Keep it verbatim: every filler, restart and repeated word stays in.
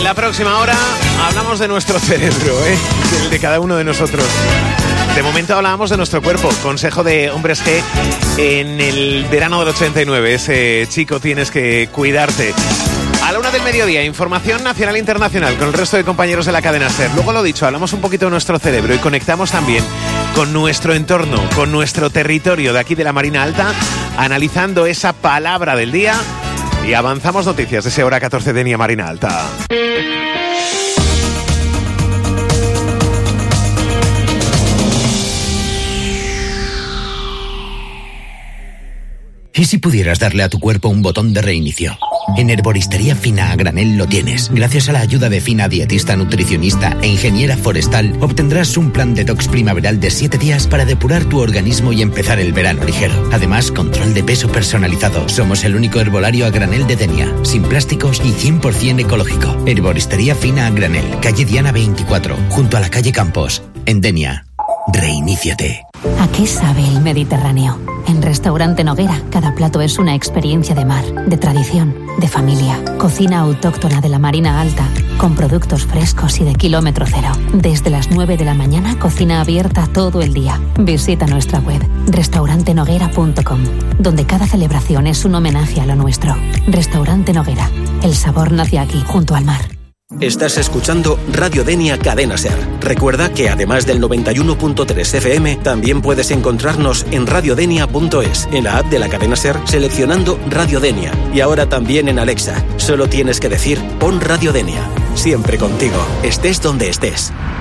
la próxima hora hablamos de nuestro cerebro, ¿eh? El de cada uno de nosotros. De momento hablábamos de nuestro cuerpo. Consejo de Hombres G en el verano del ochenta y nueve. Ese chico, tienes que cuidarte. A la una del mediodía, información nacional e internacional con el resto de compañeros de la cadena SER. Luego, lo dicho, hablamos un poquito de nuestro cerebro y conectamos también con nuestro entorno, con nuestro territorio de aquí de la Marina Alta, analizando esa palabra del día, y avanzamos noticias de ese hora catorce de Denia Marina Alta. ¿Y si pudieras darle a tu cuerpo un botón de reinicio? En Herboristería Fina a Granel lo tienes. Gracias a la ayuda de Fina, dietista, nutricionista e ingeniera forestal, obtendrás un plan detox primaveral de siete días para depurar tu organismo y empezar el verano ligero. Además, control de peso personalizado. Somos el único herbolario a granel de Denia, sin plásticos y cien por ciento ecológico. Herboristería Fina a Granel, calle Diana veinticuatro, junto a la calle Campos, en Denia. Reiníciate. ¿A qué sabe el Mediterráneo? En Restaurante Noguera, cada plato es una experiencia de mar, de tradición, de familia. Cocina autóctona de la Marina Alta, con productos frescos y de kilómetro cero. Desde las nueve de la mañana, cocina abierta todo el día. Visita nuestra web, restaurante noguera punto com, donde cada celebración es un homenaje a lo nuestro. Restaurante Noguera, el sabor nace aquí, junto al mar. Estás escuchando Radio Denia Cadena SER. Recuerda que además del noventa y uno punto tres F M, también puedes encontrarnos en radiodenia punto es, en la app de la cadena SER, seleccionando Radio Denia. Y ahora también en Alexa. Solo tienes que decir, pon Radio Denia. Siempre contigo, estés donde estés.